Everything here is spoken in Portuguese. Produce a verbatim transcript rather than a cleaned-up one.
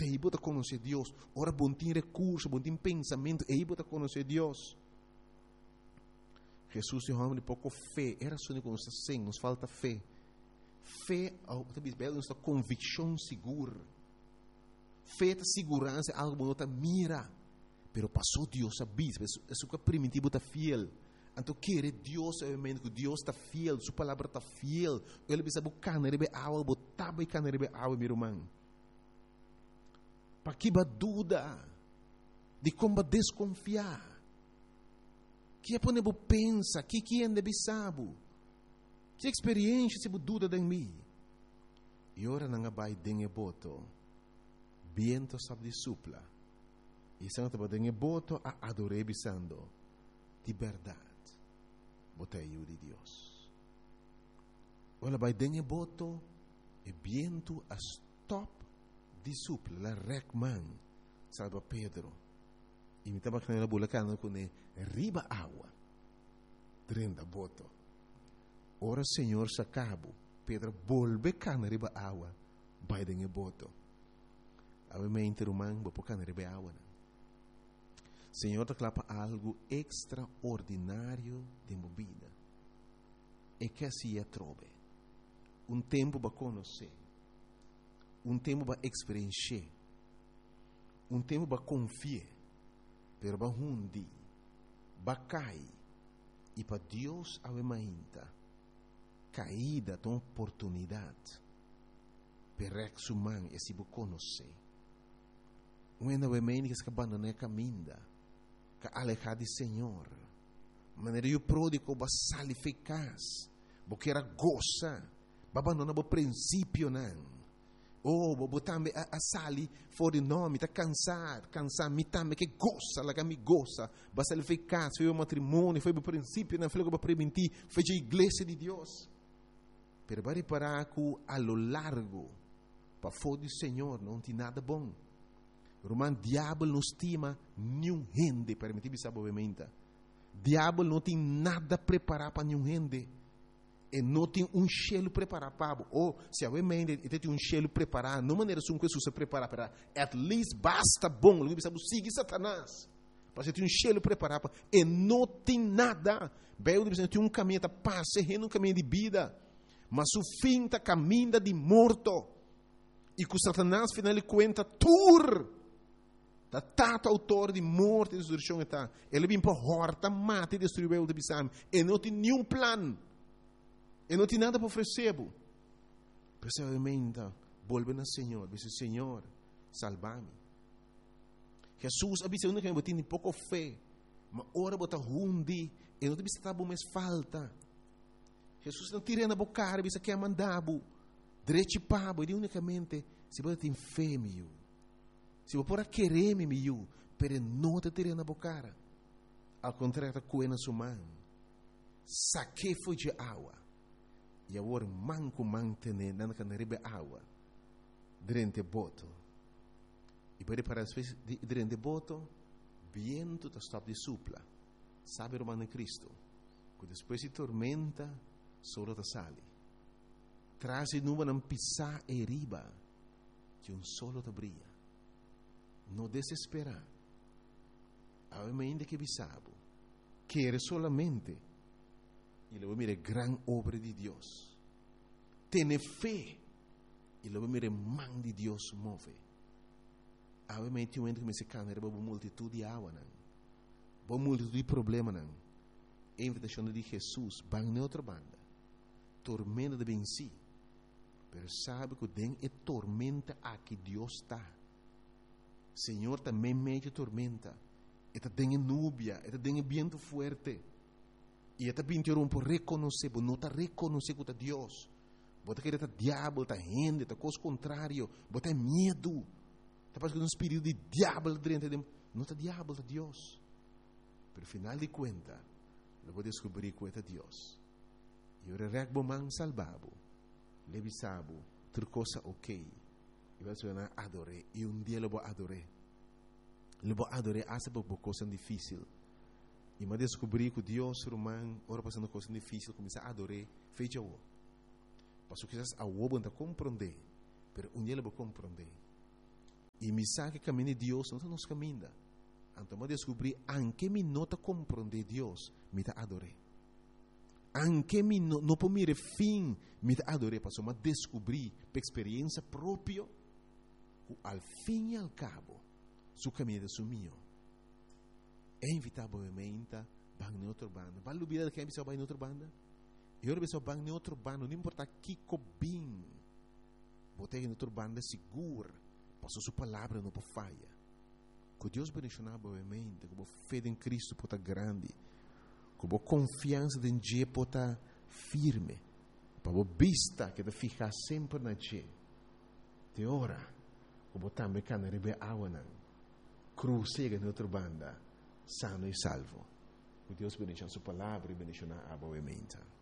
aí você conhecer Deus. Ora, bom tem recurso, bom tem pensamento, aí você conhecer Deus. Jesus é um homem de pouco fé. Era só que nos sem, nos falta fé. Fé, talvez, nossa convicção segura. Fé é segurança, algo que você mira. Pero passou Deus a bispo, isso que é primitivo está fiel. Então, querer Deus, obviamente, que Deus está fiel, sua palavra está fiel. Ele precisa buscar, ele vai água, botar e ele vai água, meu irmão. Para que vai dúvida, de como desconfiar. Que é para você pensar, que que é de saber. Que experiência se dúvida de mim. E ora não vai dengue boto, viento sabe de supla. E se não está dengue boto, a adorar bisando de verdade. Botei eu de Deus. Olha, vai dengue boto, e viento a stop de supla, la recman, salva Pedro. E me estava canando a bula cana com ele, riba água, drenda boto. Ora, Senhor, se acabo, Pedro, volve cana riba água, vai dengue boto. Obviamente, romano, vou pôr cana riba água. Senhor, te clapa algo extraordinário de minha vida. E que assim é trove. Um tempo para conhecer. Um tempo para experienciar. Um tempo para confiar. Pero para hundi. Para cair. E para Deus avemainta. Caída de oportunidade. Para exumar e se conhecer. Uma avemainta que se abandona a caminha. Que alejar de Senhor. Maneira eu pródigo ba sali eficaz. Porque era goza. Ba abandonar o princípio não. Oh, bo tambe a, a sali fora de nome, tá cansado, cansado, me tambe que goza, lá que me goza. Ba sali eficaz, foi o matrimônio, foi o princípio, não foi o que preventir, foi a igreja de Deus. Pero vai reparar que a lo largo, para fora do Senhor, não tem nada bom. Romano, diabo não estima nenhum gente, permitir sabe obviamente. Diabo não tem nada preparado para nenhum gente. E não tem um cheiro preparado para. Ou, se obviamente, ele tem um cheiro preparado, não maneira que Jesus se prepara para. At least basta bom. Ele sabe seguir Satanás. Para você ter um cheiro preparado para. E não tem nada. Bem, ele tem um caminho de paz, um caminho de vida. Mas o fim está caminho de morto. E que Satanás, final de conta, tur. Da tato autor de morte e destruição está. Ele vem para horta, mata e destruir o de bisam. E não tem nenhum plano. E não tem nada para oferecer. Precisamente, volve ao Senhor. Diz: Senhor, salva-me. Jesus avisa que eu tenho pouco fé. Mas ora bota hundi. E não tem que estar mais falta. Jesus não tira na boca, avisa que é mandado. Direito pabo. E unicamente, se você tem fé, meu. Se você pode querer me meu, pero não te tire na boca. Ao contrário, está coendo sua mão. Saque foi de água. E agora manco mantene na canaribe água. Durante boto. E para para as vezes durante boto, viento está stop de supla. Sabe o mano Cristo. Que depois de tormenta, solo te sale. Traz e numa não pisar e riba. Que um solo te brilha. Não desesperar. Obviamente que bisabo. Quer solamente. E luego mire gran obra de Deus. Tiene fé. E luego mire man de Deus move. Obviamente um que me se cana era uma multitud de água não. Uma multitud de problema não. A invitação de Jesus van na outra banda. Tormenta de venci. Pero sabe que den é tormenta a que Deus está. Senhor também meio tormenta. Eta tem núbia, eta tem viento fuerte. E eta pintou por reconhecer, por não tá reconhecer que é Deus. Bota que está diabo, está gente, está coisa contrário, bota medo. Está passando um espírito de diabo dentro de não está diabo, está Deus. Pero final de conta, eu vou descobrir que é Deus. E o regbo man salvado, levisabo, outra coisa ok. E vai ser adoré. E um dia eu vou adoré. Eu vou adoré até por coisa difícil. E me descobri que Deus, romano, ora passando coisa difícil, começa a adorar, fecha o. Passou que a o não compreender, mas um dia eu vou compreender. E me sa che cammini Dio non nos cammina. Então, eu descobri anche mi nota compreender Deus, me ta adorei. Anche mi no, no pomire fim, me ta adorei, passou, mas descobri, por experiência própria, que al fim e al cabo, su caminho é su mio. É inevitavelmente, bang em outra banda. Vai lubida de quem precisa bang em outra banda? Eu precisa bang em outra banda, não importa que cobim. Botei em outra banda segura, passou sua palavra não pode falha. Que Deus bendicionar boamente, que a fé em Cristo pode estar grande, que a confiança em Deus pode estar firme, para a vista que te ficar sempre na Deus. De hora, que a também can rebe awanan, cruzega em outra banda, sano e salvo. Que Deus bendicionar sua palavra e bendicionar boamente.